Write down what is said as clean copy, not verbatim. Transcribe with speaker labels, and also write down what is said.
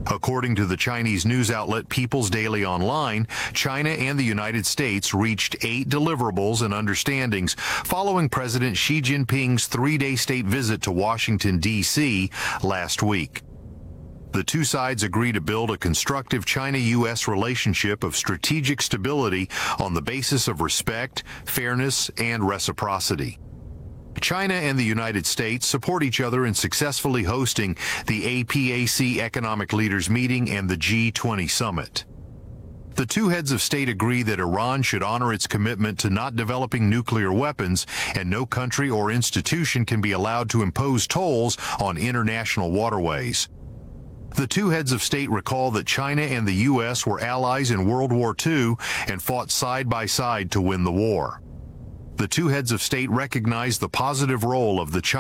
Speaker 1: According to the Chinese news outlet People's Daily Online, China and the United States reached 8 deliverables and understandings following President Xi Jinping's 3-day state visit to Washington, D.C. last week. The two sides agree to build a constructive China-U.S. relationship of strategic stability on the basis of respect, fairness, and reciprocity. China and the United States support each other in successfully hosting the APAC Economic Leaders Meeting and the G20 Summit. The two heads of state agree that Iran should honor its commitment to not developing nuclear weapons, and no country or institution can be allowed to impose tolls on international waterways. The two heads of state recall that China and the U.S. were allies in World War II and fought side by side to win the war. The two heads of state recognize the positive role of the